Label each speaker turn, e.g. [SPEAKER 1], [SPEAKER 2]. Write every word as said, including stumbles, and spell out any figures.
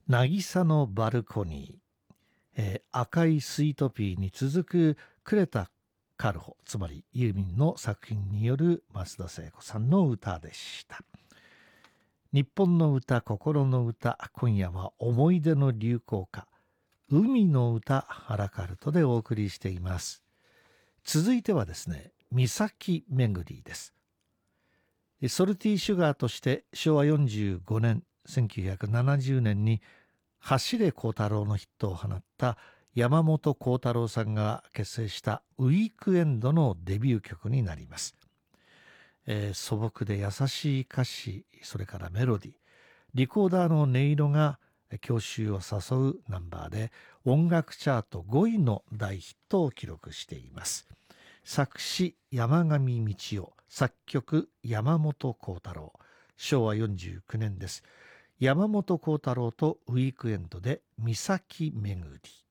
[SPEAKER 1] 渚のバルコニー、えー赤いスイートピーに続くクレタ・カルホ、つまりユーミンの作品による増田聖子さんの歌でした。日本の歌、心の歌、今夜は思い出の流行歌、海の歌アラカルトでお送りしています。続いてはですね、岬巡りです。ソルティシュガーとしてしょうわよんじゅうごねん、せんきゅうひゃくななじゅうねんに走れ幸太郎のヒットを放った山本幸太郎さんが結成したウィークエンドのデビュー曲になります。えー、素朴で優しい歌詞、それからメロディー、リコーダーの音色が郷愁を誘うナンバーで音楽チャートごいの大ヒットを記録しています。作詞山上道夫、作曲山本幸太郎、しょうわよんじゅうきゅうねんです。山本幸太郎とウィークエンドで岬巡り。